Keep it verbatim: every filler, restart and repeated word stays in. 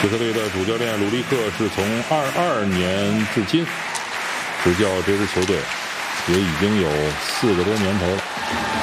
捷克队的主教练鲁利克是从二二年至今执教这支球队，也已经有四个多年头了。